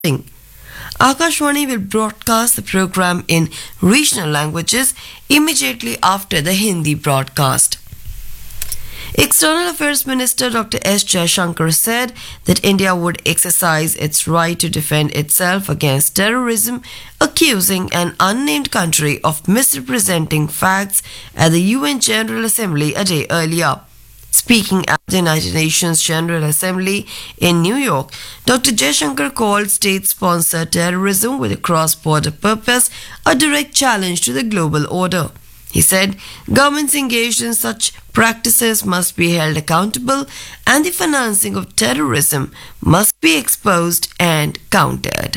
Akashwani will broadcast the program in regional languages immediately after the Hindi broadcast. External Affairs Minister Dr. S. Jaishankar said that India would exercise its right to defend itself against terrorism, accusing an unnamed country of misrepresenting facts at the UN General Assembly a day earlier. Speaking at the United Nations General Assembly in New York, Dr. Jaishankar called state-sponsored terrorism with a cross-border purpose a direct challenge to the global order. He said governments engaged in such practices must be held accountable and the financing of terrorism must be exposed and countered.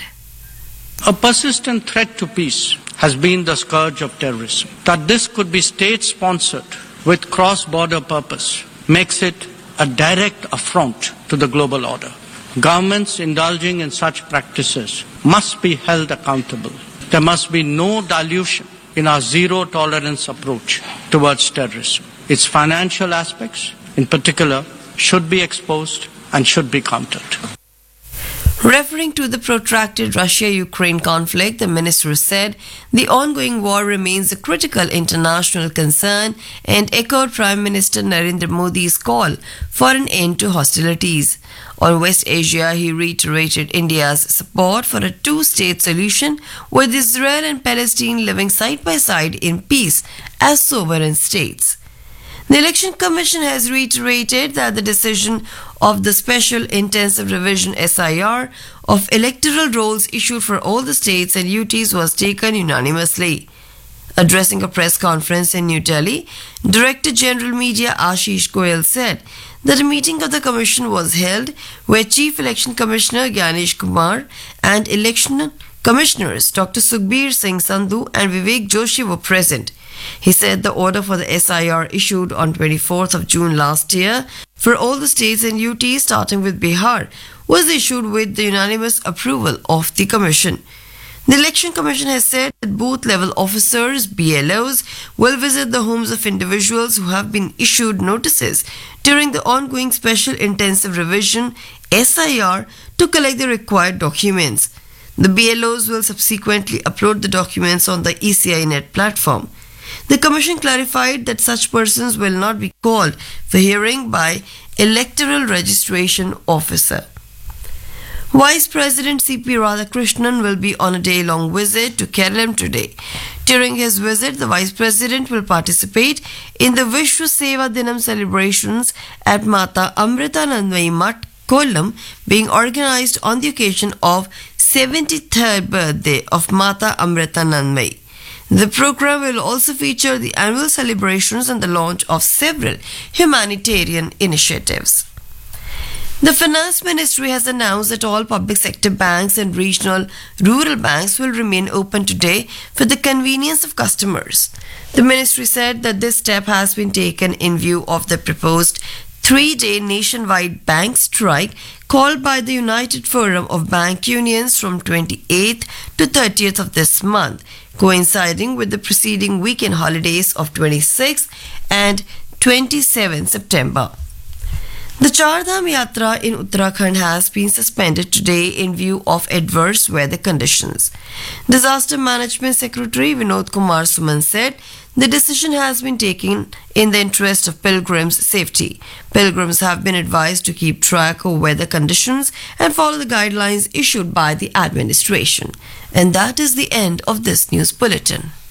A persistent threat to peace has been the scourge of terrorism. That this could be state-sponsored with cross-border purpose makes it a direct affront to the global order. Governments indulging in such practices must be held accountable. There must be no dilution in our zero-tolerance approach towards terrorism. Its financial aspects, in particular, should be exposed and should be countered. Referring to the protracted Russia-Ukraine conflict, the minister said the ongoing war remains a critical international concern and echoed Prime Minister Narendra Modi's call for an end to hostilities. On West Asia, he reiterated India's support for a two-state solution with Israel and Palestine living side by side in peace as sovereign states. The Election Commission has reiterated that the decision of the Special Intensive Revision SIR of electoral rolls issued for all the states and UTs was taken unanimously. Addressing a press conference in New Delhi, Director General Media Ashish Goyal said that a meeting of the Commission was held where Chief Election Commissioner Gyanesh Kumar and Election Commissioners Dr. Sukhbir Singh Sandhu and Vivek Joshi were present. He said the order for the SIR issued on 24th of June last year for all the states and UTs starting with Bihar was issued with the unanimous approval of the Commission. The Election Commission has said that booth-level officers, BLOs, will visit the homes of individuals who have been issued notices during the ongoing Special Intensive Revision SIR to collect the required documents. The BLOs will subsequently upload the documents on the ECI Net platform. The Commission clarified that such persons will not be called for hearing by Electoral Registration Officer. Vice President C.P. Radhakrishnan will be on a day-long visit to Kerala today. During his visit, the Vice President will participate in the Vishwa Seva Dinam celebrations at Mata Amritanandmayi Mutt, Kollam, being organized on the occasion of 73rd birthday of Mata Amritanandmayi. The program will also feature the annual celebrations and the launch of several humanitarian initiatives. The Finance Ministry has announced that all public sector banks and regional rural banks will remain open today for the convenience of customers. The ministry said that this step has been taken in view of the proposed 3-day nationwide bank strike called by the United Forum of Bank Unions from 28th to 30th of this month, coinciding with the preceding weekend holidays of 26 and 27 September. The Char Dham Yatra in Uttarakhand has been suspended today in view of adverse weather conditions. Disaster Management Secretary Vinod Kumar Suman said the decision has been taken in the interest of pilgrims' safety. Pilgrims have been advised to keep track of weather conditions and follow the guidelines issued by the administration. And that is the end of this news bulletin.